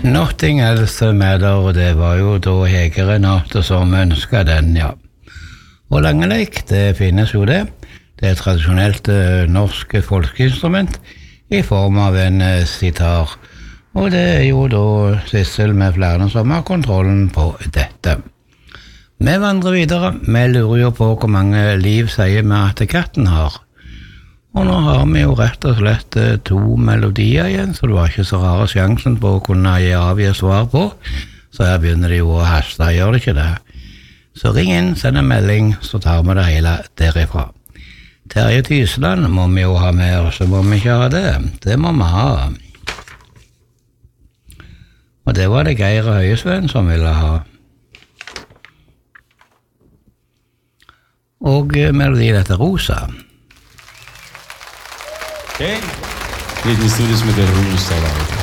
Nothing Else Matter, og det var jo da Hege Renate som ønsket den, ja. Og langeleik, det finnes jo det. Det er tradisjonelt norsk folkeinstrument i form av en sitar. Og det er jo da Sissel med flere som har kontrollen på dette. Vi vandrer videre. Vi lurer jo på hvor mange liv sier vi at katten har. Og nå har vi jo rett og slett 2 melodier igjen, så det var ikke så rare sjansen på å kunne avgi svar på. Så her begynner de jo å haste, gjør det ikke det? Så ring inn, send en melding, så tar vi det hele derifra. Terje Tysland må vi jo ha med, og så må vi ikke ha det. Det må vi ha. Og det var det Geir Høyesvenn som ville ha. Og melodien heter Rosa. Okay. Britney Spears med det rosa der.